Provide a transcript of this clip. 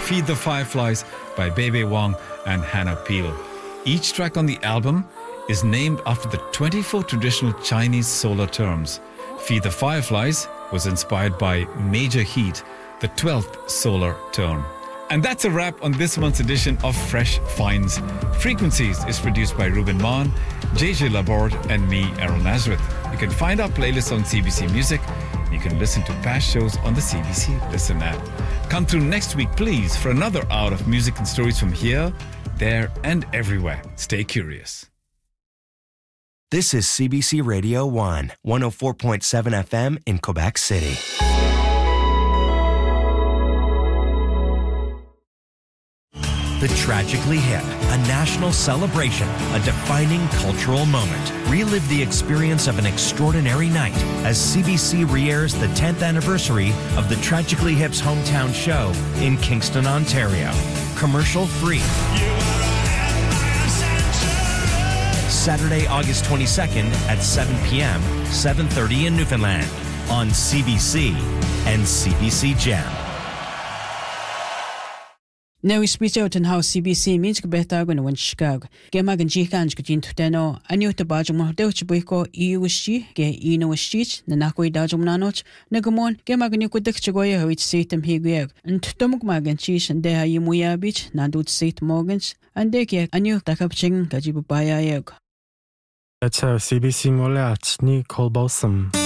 Feed the Fireflies by Bebe Wong and Hannah Peel. Each track on the album is named after the 24 traditional Chinese solar terms. Feed the Fireflies was inspired by Major Heat, the 12th solar term. And that's a wrap on this month's edition of Fresh Finds. Frequencies is produced by Ruben Maan, JJ Laborde and me, Errol Nazareth. You can find our playlist on CBC Music. You can listen to past shows on the CBC Listen app. Come through next week, please, for another hour of music and stories from here, there and everywhere. Stay curious. This is CBC Radio 1, 104.7 FM in Quebec City. The Tragically Hip, a national celebration, a defining cultural moment. Relive the experience of an extraordinary night as CBC re-airs the 10th anniversary of the Tragically Hip's hometown show in Kingston, Ontario. Commercial free. Saturday, August 22nd at 7 p.m., 7:30 in Newfoundland on CBC and CBC Gem. Now we speak out in how CBC means to better when one Chicago. Gemagan Jikan Jin Tuteno, a new Tabajum Delchibuiko, EUSG, Ge Eno Street, Nanakoi Dajum Nanot, Nagamon, Gemagan Kudekchagoya, which seat them Higueg, and Tomukmagan Cheese and Deha Yumuya Beach, Nadut St. Morgans, and Deke, a new Takapching, Gajibubaya Yeg. That's CBC Molat, Nicole Bossum.